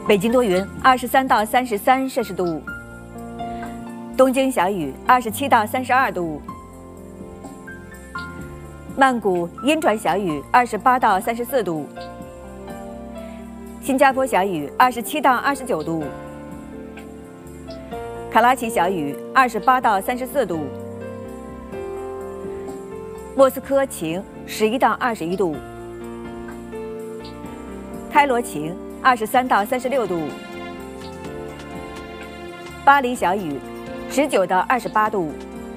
北京多云，23到33摄氏度。东京小雨，27到32度。曼谷阴转小雨，28到34度。新加坡小雨，27到29度。卡拉奇小雨，28到34度。莫斯科晴，11到21度。开罗晴，23到36度。巴黎小雨，19到28度。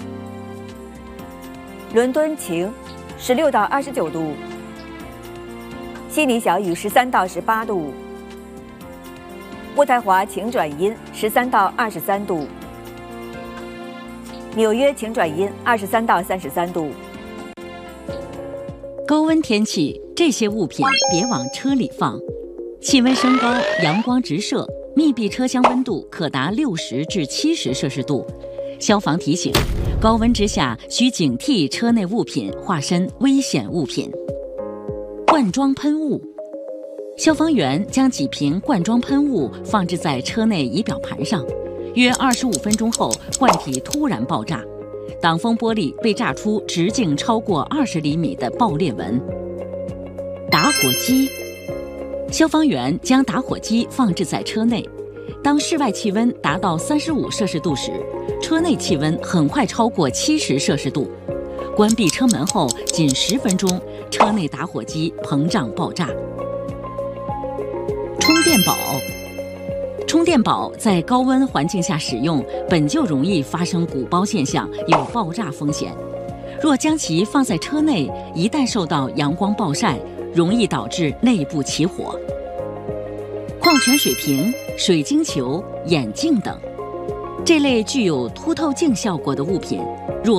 伦敦晴，16到29度。悉尼小雨13到18度。渥太华晴转阴，13到23度。纽约晴转阴，23到33度。 高温天气，这些物品别往车里放。气温升高，阳光直射，密闭车厢温度可达60至70摄氏度。消防提醒：高温之下需警惕车内物品化身危险物品。罐装喷雾，消防员将几瓶罐装喷雾放置在车内仪表盘上，约25分钟后，罐体突然爆炸，挡风玻璃被炸出直径超过20厘米的爆裂纹。打火机，消防员将打火机放置在车内，当室外气温达到35摄氏度时，车内气温很快超过70摄氏度。关闭车门后仅10分钟，车内打火机膨胀爆炸。充电宝，充电宝在高温环境下使用，本就容易发生鼓包现象，有爆炸风险。若将其放在车内，一旦受到阳光暴晒，容易导致内部起火。矿泉水瓶、水晶球、眼镜等，这类具有凸透镜效果的物品，若